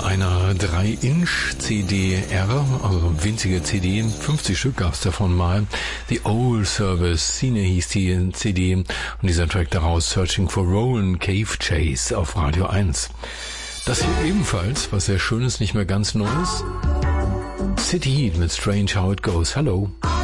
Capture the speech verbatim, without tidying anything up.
einer drei Inch C D R, also winzige C D, fünfzig Stück gab es davon mal. The Old Service, Cine hieß die C D und dieser Track daraus, Searching for Roland, Cave Chase auf Radio eins. Das hier ebenfalls, was sehr schön ist, nicht mehr ganz Neues. City Heat mit Strange How It Goes. Hallo.